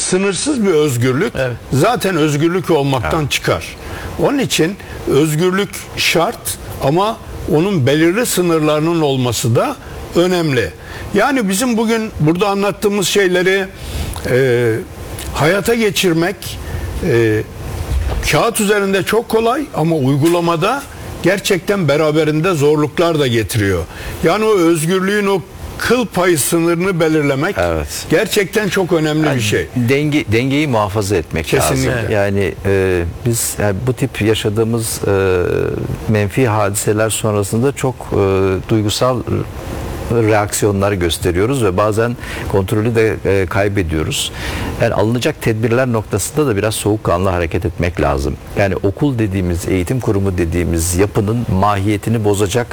sınırsız bir özgürlük zaten özgürlük olmaktan çıkar. Onun için özgürlük şart ama onun belirli sınırlarının olması da önemli. Yani bizim bugün burada anlattığımız şeyleri hayata geçirmek kağıt üzerinde çok kolay ama uygulamada gerçekten beraberinde zorluklar da getiriyor. Yani o özgürlüğün o kıl payı sınırını belirlemek gerçekten çok önemli bir şey. Dengeyi muhafaza etmek kesinlikle lazım. Yani biz bu tip yaşadığımız menfi hadiseler sonrasında çok duygusal reaksiyonlar gösteriyoruz ve bazen kontrolü de kaybediyoruz. Yani alınacak tedbirler noktasında da biraz soğukkanlı hareket etmek lazım. Yani okul dediğimiz, eğitim kurumu dediğimiz yapının mahiyetini bozacak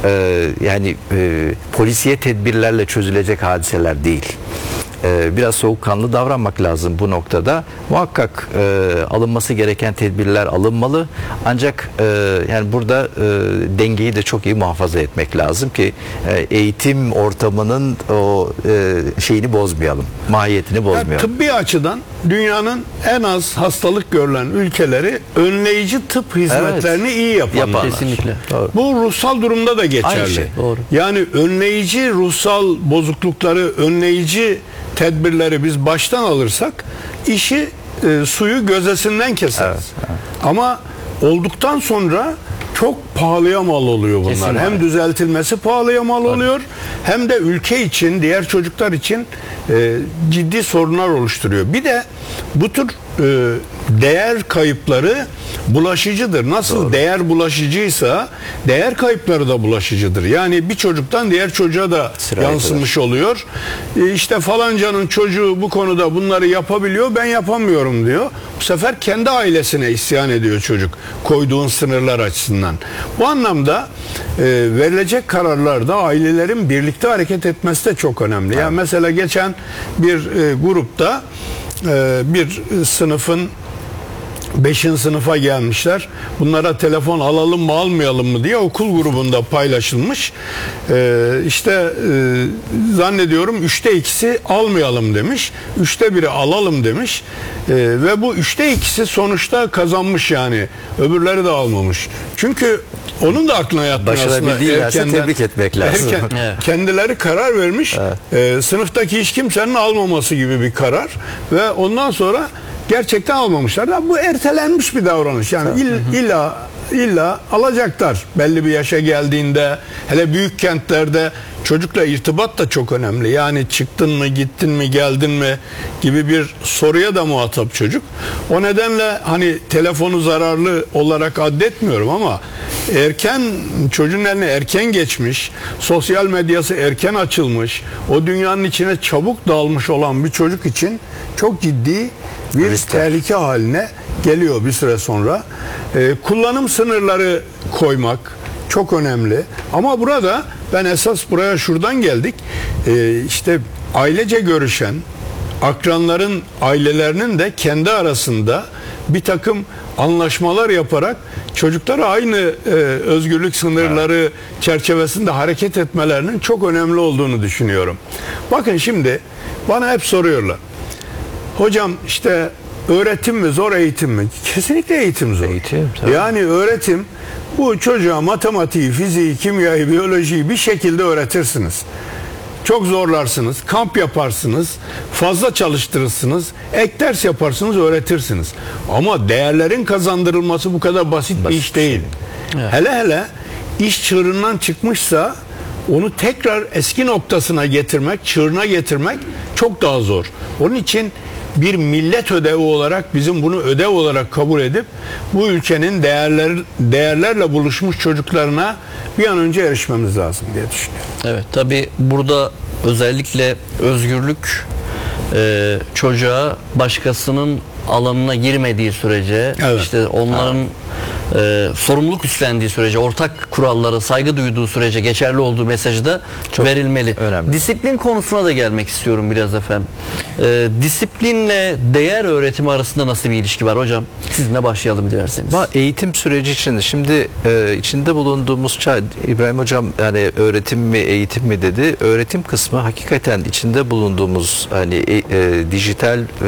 polisiye tedbirlerle çözülecek hadiseler değil. Biraz soğukkanlı davranmak lazım bu noktada. Muhakkak alınması gereken tedbirler alınmalı. Ancak yani burada dengeyi de çok iyi muhafaza etmek lazım ki eğitim ortamının o şeyini bozmayalım. Mahiyetini bozmayalım. Yani tıbbi açıdan dünyanın en az hastalık görülen ülkeleri önleyici tıp hizmetlerini iyi yapanlar. Kesinlikle. Doğru. Bu ruhsal durumda da geçerli. Aynı şey. Doğru. Yani önleyici ruhsal bozuklukları, önleyici tedbirleri biz baştan alırsak işi suyu gözesinden keseriz. Ama olduktan sonra çok pahalıya mal oluyor bunlar. Kesinlikle. Hem düzeltilmesi pahalıya mal oluyor hem de ülke için, diğer çocuklar için ciddi sorunlar oluşturuyor. Bir de bu tür değer kayıpları bulaşıcıdır. Nasıl değer bulaşıcıysa değer kayıpları da bulaşıcıdır. Yani bir çocuktan diğer çocuğa da yansımış oluyor. İşte falancanın çocuğu bu konuda bunları yapabiliyor, ben yapamıyorum diyor. Bu sefer kendi ailesine isyan ediyor çocuk koyduğun sınırlar açısından. Bu anlamda verilecek kararlarda ailelerin birlikte hareket etmesi de çok önemli. Yani mesela geçen bir grupta bir sınıfın 5. sınıfa gelmişler. Bunlara telefon alalım mı almayalım mı diye okul grubunda paylaşılmış. Zannediyorum 3'te 2'si almayalım demiş. 3'te 1'i alalım demiş. Ve bu 3'te 2'si sonuçta kazanmış yani. Öbürleri de almamış. Çünkü onun da aklına yatmıyor aslında. Başarabildiğilerse tebrik etmek lazım. Kendileri karar vermiş. Sınıftaki hiç kimsenin almaması gibi bir karar. Ve ondan sonra gerçekten almamışlar. Bu ertelenmiş bir davranış. Yani illa alacaklar. Belli bir yaşa geldiğinde, hele büyük kentlerde çocukla irtibat da çok önemli. Yani çıktın mı, gittin mi, geldin mi gibi bir soruya da muhatap çocuk. O nedenle hani telefonu zararlı olarak addetmiyorum ama çocuğun eline erken geçmiş, sosyal medyası erken açılmış, o dünyanın içine çabuk dalmış olan bir çocuk için çok ciddi bir tehlike haline geliyor bir süre sonra. Kullanım sınırları koymak çok önemli. Ama burada ben esas buraya şuradan geldik. İşte ailece görüşen akranların ailelerinin de kendi arasında bir takım anlaşmalar yaparak çocuklara aynı özgürlük sınırları çerçevesinde hareket etmelerinin çok önemli olduğunu düşünüyorum. Bakın şimdi bana hep soruyorlar. Hocam işte öğretim mi zor, eğitim mi? Kesinlikle eğitim zor. Yani öğretim, bu çocuğa matematiği, fiziği, kimyayı, biyolojiyi bir şekilde öğretirsiniz. Çok zorlarsınız, kamp yaparsınız, fazla çalıştırırsınız, ek ders yaparsınız, öğretirsiniz. Ama değerlerin kazandırılması bu kadar basit bir iş değil. Hele iş çığırından çıkmışsa onu tekrar eski noktasına getirmek, çığırına getirmek çok daha zor. Onun için bir millet ödevi olarak bizim bunu ödev olarak kabul edip bu ülkenin değerlerle buluşmuş çocuklarına bir an önce erişmemiz lazım diye düşünüyorum. Evet, tabii burada özellikle özgürlük çocuğa başkasının alanına girmediği sürece, işte onların sorumluluk üstlendiği sürece, ortak kurallara saygı duyduğu sürece geçerli olduğu mesajı da çok verilmeli. Önemli. Disiplin konusuna da gelmek istiyorum biraz efendim. Disiplinle değer öğretimi arasında nasıl bir ilişki var hocam? Sizinle başlayalım dilerseniz. Eğitim süreci için şimdi içinde bulunduğumuz çağ, İbrahim hocam yani öğretim mi eğitim mi dedi. Öğretim kısmı hakikaten içinde bulunduğumuz hani dijital